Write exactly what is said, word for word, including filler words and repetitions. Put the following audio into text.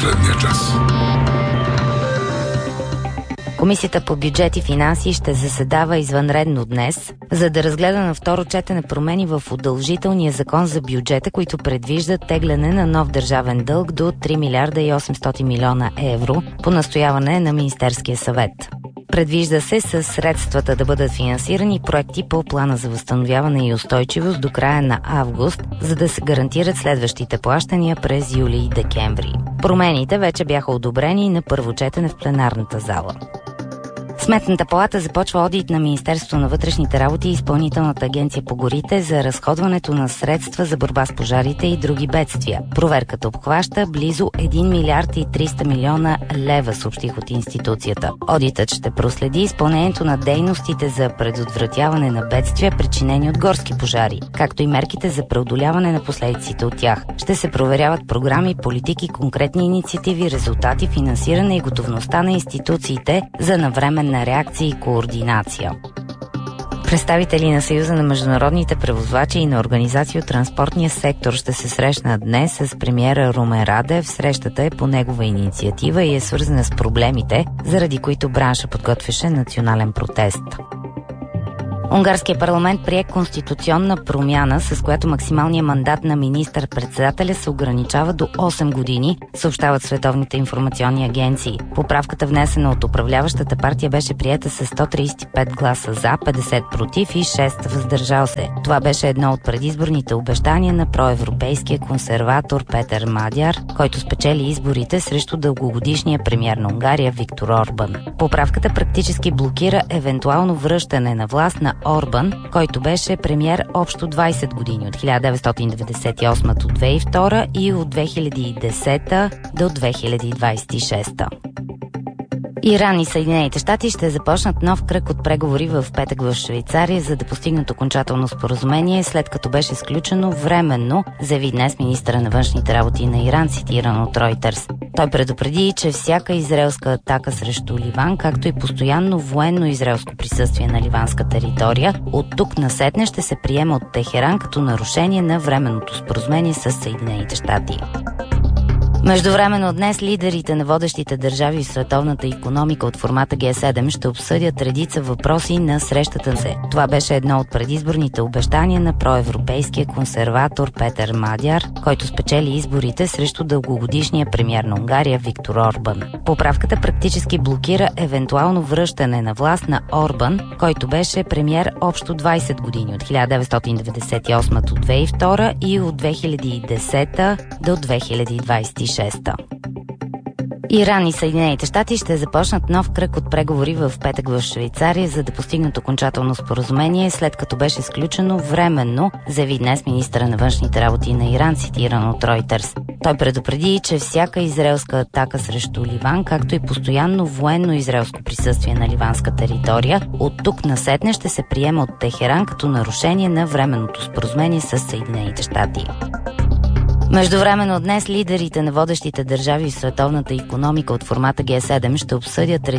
последния час. Комисията по бюджет и финанси ще заседава извънредно днес, за да разгледа на второ четене промени в удължителния закон за бюджета, които предвиждат тегляне на нов държавен дълг до три милиарда и осемстотин милиона евро по настояване на Министерския съвет. Предвижда се със средствата да бъдат финансирани проекти по плана за възстановяване и устойчивост до края на август, за да се гарантират следващите плащания през юли и декември. Промените вече бяха одобрени на първо четене в пленарната зала. Сметната палата започва одит на Министерството на вътрешните работи и Изпълнителната агенция по горите за разходването на средства за борба с пожарите и други бедствия. Проверката обхваща близо един милиард и триста милиона лева, съобщих от институцията. Одитът ще проследи изпълнението на дейностите за предотвратяване на бедствия, причинени от горски пожари, както и мерките за преодоляване на последиците от тях. Ще се проверяват програми, политики, конкретни инициативи, резултати, финансиране и готовността на институциите за навременна на реакция и координация. Представители на Съюза на международните превозвачи и на организации от транспортния сектор ще се срещнат днес с премиера Румен Радев. Срещата е по негова инициатива и е свързана с проблемите, заради които бранша подготвяше национален протест. Унгарският парламент прие конституционна промяна, с която максималният мандат на министър-председателя се ограничава до осем години, съобщават световните информационни агенции. Поправката, внесена от управляващата партия, беше приета с сто тридесет и пет гласа за, петдесет против и шест въздържал се. Това беше едно от предизборните обещания на проевропейския консерватор Петър Мадяр, който спечели изборите срещу дългогодишния премиер на Унгария Виктор Орбан. Поправката практически блокира евентуално връщане на власт на Орбан, който беше премиер общо двадесет години, от хиляда деветстотин деветдесет и осма до две хиляди и втора и от две хиляди и десета до две хиляди двадесет и шеста. Иран и Съединените щати ще започнат нов кръг от преговори в петък в Швейцария, за да постигнат окончателно споразумение, след като беше сключено временно, заяви днес министъра на външните работи на Иран, цитиран от Reuters. Той предупреди, че всяка израелска атака срещу Ливан, както и постоянно военно израелско присъствие на ливанска територия, от тук насетне ще се приема от Техеран като нарушение на временното споразумение с Съединените щати. Междувременно днес лидерите на водещите държави в световната икономика от формата Г седем ще обсъдят редица въпроси на срещата се. Това беше едно от предизборните обещания на проевропейския консерватор Петър Мадяр, който спечели изборите срещу дългогодишния премиер на Унгария Виктор Орбан. Поправката практически блокира евентуално връщане на власт на Орбан, който беше премиер общо двадесет години, от хиляда деветстотин деветдесет и осма до две хиляди и втора и от две хиляди и десета до две хиляди двадесет и шеста. Иран и Съединените щати ще започнат нов кръг от преговори в петък в Швейцария, за да постигнат окончателно споразумение, след като беше сключено временно, заяви днес министъра на външните работи на Иран, цитиран от Reuters. Той предупреди, че всяка израелска атака срещу Ливан, както и постоянно военно израелско присъствие на ливанска територия, от тук насетне ще се приема от Техеран като нарушение на временното споразумение с Съединените щати. Междувременно днес лидерите на водещите държави в световната икономика от формата Г седем ще обсъдят